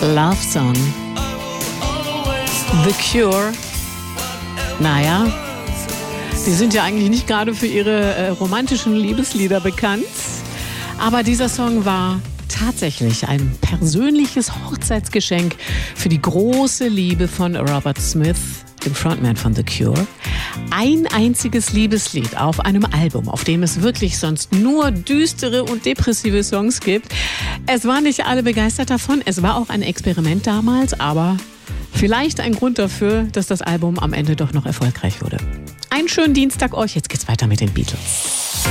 Love Song. The Cure. Naja, die sind ja eigentlich nicht gerade für ihre romantischen Liebeslieder bekannt. Aber dieser Song war tatsächlich ein persönliches Hochzeitsgeschenk für die große Liebe von Robert Smith, dem Frontman von The Cure. Ein einziges Liebeslied auf einem Album, auf dem es wirklich sonst nur düstere und depressive Songs gibt. Es waren nicht alle begeistert davon. Es war auch ein Experiment damals, aber vielleicht ein Grund dafür, dass das Album am Ende doch noch erfolgreich wurde. Einen schönen Dienstag euch. Jetzt geht's weiter mit den Beatles.